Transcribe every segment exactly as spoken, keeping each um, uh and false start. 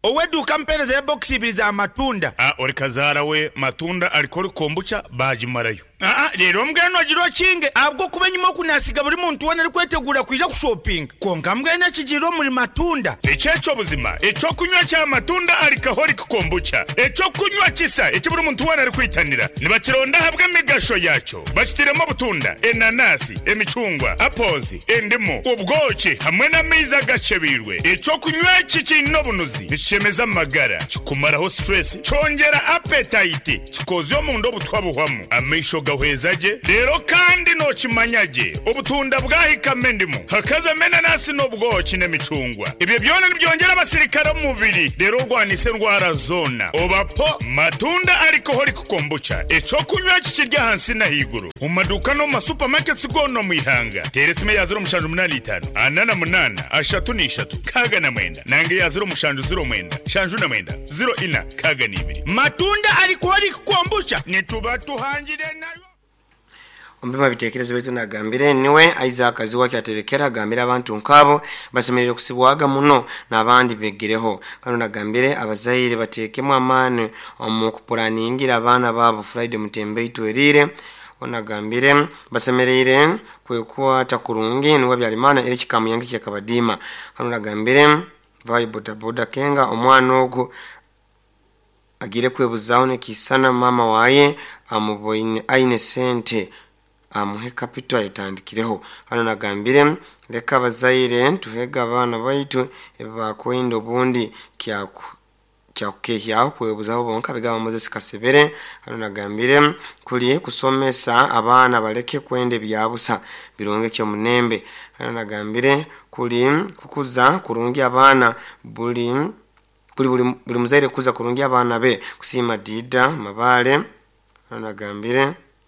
oweduka mpereza ya box ibiri za matunda ah oli kazara we matunda alikoli kombucha bajimarayo ah rero mbweno giro kinge abwo kubenyuma kunasiga buri muntu wana ari kwetegura kwija ku shopping konga mbwene kigiro muri matunda icyeco buzima ico kunywa cya matunda alikaholi kombucha ico kunywa kisa ico buri muntu wana ari kwitanira nibakironda habwe migasho yaco bakitiremo butunda enanasi emicungwa apozi endimo ubwoki hamwe na miza gacebirwe ico kunywa kikino bunuzi bishemeza amagara kikumaraho stress chongera appetite kikozo mu ndo butwabuhwamo amisho gahwezaje rero kandi no kimanyaje ubutunda bwahikame ndimo hakaza mena nasi no bwoki n'emicungwa ibyo byone byongera abasirikare mu mubiri rero rwanise ndwara zona obapo matunda ariko hori kukombucha ico kunywa kikirya hansi na higuru mu maduka no ma supermarkets gono mu ihanga teresime ya zero mushanju munani itanu anana munana ashatu ni ishatu kaga na mwenda nange ya zero mushanju zero mwenda shanju na mwenda zero ina kaga ni ibiri matunda ariko hori kukombucha nituba tuhangire nayo Ombima bitekerezo betu nagambire niwe Isaac aziwa kyaterekera gambira abantu nkabo basemerere kusibwaga muno nabandi begireho kano nagambire abazayire batekemwa amane omukupuraningira abana babo Friday mutembe itwerire onagambire basemerere kwekuwa takurungi niwe byalimana eri kikamu yangi kyakabadima kano nagambire vai boda boda kenga omwana ogo agire kwebuzaho ne kisana mama waye amuboine aine sente amuhe capital itandikireho hano nagambire leka bazayire tuhega abana baitu ebakwendo bundi kya kyakukehya kwebuzaho bonka bigaba Moses Kasebere hano nagambire kuli kusomesa abana baleke kwende byabusa bironge kyo munembe hano nagambire kuli kukuza kurungi abana buli kuli buli, buli muzaire kuza kurungi abana be kusima dida mabale hano nagambire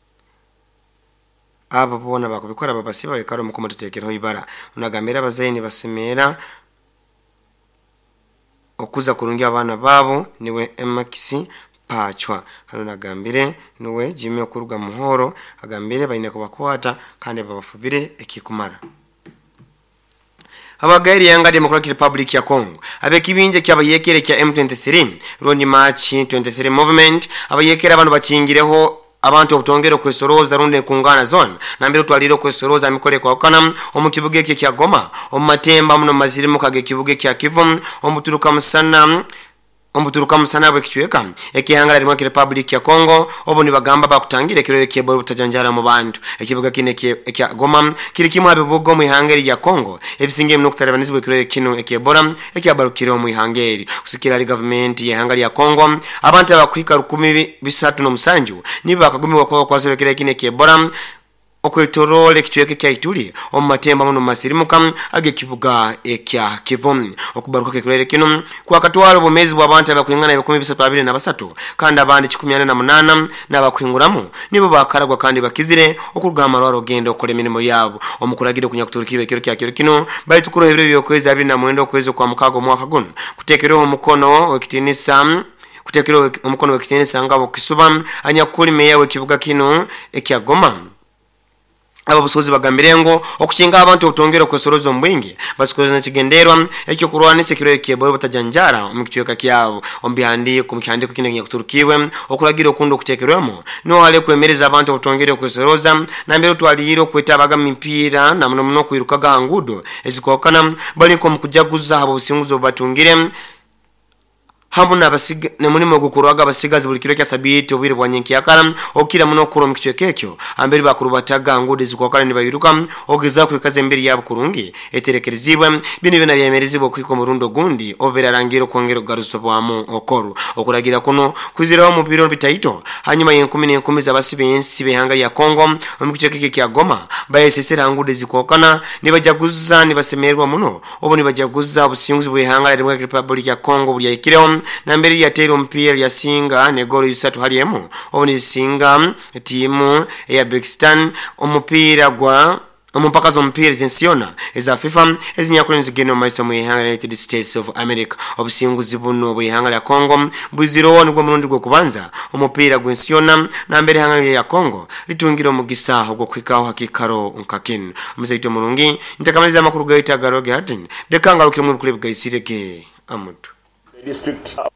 abo bona bakubikora babasiba bikaro mukomo tutekereho ibara unagambira abazayini basemera okuza kurungi abana babo niwe Maxi Pachwa hano nagambire niwe Jimmy okuruga muhoro agambire bayine kubakwata kandi babafubire ekikumara Abagairi yanga Democratic Republic ya Congo abekibinje kyabayekere kya M twenty-three Rwanda March twenty-three movement abayekera abantu bakingireho abantu obutongero kwesoroza runde kungana zone nambiro twaliro kwesoroza mikole kwa kana omukibuge kye kya Goma omumatemba muno maziri mukage kibuge kya Kivu omuturuka musana omuturuka musana bwe kichweka ekihangala limwa Republic ya Congo oboni bagamba bakutangire kirere kye boro butajanjara mu bantu ekibuga kine kya Goma kiri kimwe abibugo mu ihangeri ya Congo ebisinge mu kutarabanizi bwe kirere kino ekebora ekyabarukiro mu ihangeri kusikira government ya ihangari ya Congo abantu abakwika rukumi bisatu no musanju niba bakagumiwa kwa kwazero kirere kine ekebora okwetorole kichweke kya Ituri omumatemba muno masirimuka age kivuga ekya Kivu okubaruka kekirere kino kwa katwalo bomezi bw'abantu abakwingana ibikumi bisatu abiri na basatu kandi abandi kikumi na munana nabakwinguramu nibo bakaragwa kandi bakizire okurugama rwaro gendo okole minimo yabo omukuragire kunya kuturikire kiro kya kiro kino bali tukuro hebire byokwezi abiri na mwenda okwezo kwa mukago mwaka guno kutekereho umukono okitinisa kutekereho umukono okitinisa ngabo kisuba anyakuri meya we kivuga kino ekya Goma ababusozi bagambirengo okukinga abantu otongero kwesorozo mbwingi basikoze na kigenderwa ekyo kurwanise kirere kiyeboro batajanjara omukitweka kyabo ombihandi kumukihandi kukinenge kuturukiwe okuragira okundo kutekerwemo no hale kwemereza abantu otongero kwesoroza nambero twaliro kwetabaga mipira na muno muno kwirukaga hangudo ezikokana bali ko mukujaguza abo businguzo batungire Hamuna basiga ne munimo gukurwaga abasigazi buli kiro kya sabiti obire bwanyenki yakara okira muno kuro mkichwekekyo amberi bakurubataga ngude zikokana ni bayiruka ogeza kwikaze mbiri yabo kurungi eterekerezibwa bini bina byemerezibwa kwiko murundo gundi obera rangiro kwongero garuso bwamo okoru okuragira kuno kwiziraho mu biro bitaito hanyuma yenkumi n'enkumi z'abasibensi behanga ya Kongo omkichwekeke kya Goma bayesesera ngude zikokana nibajaguza nibasemerwa muno obo nibajaguza obusinguzi bwehanga ya Democratic Republic ya Congo buli yakireo namberi ya tero mpira ya singa ne golo isatu haliyemo oboni singa timu ya Pakistan omupira gwa omumpaka zo mpira zinsiona eza FIFA ezinyakule nzigeno maiso mu United States of America obusinguzi buno bwihanga ya Congo buziro nigwo murundi gwo kubanza omupira gwinsiona namberi hanga ya Congo litungiro mugisa ogwo kwikaho hakikaro unkakin muzaito murungi ntakamaliza makuru gaita garoge hatin dekanga ukimwe kule bwaisireke amutu district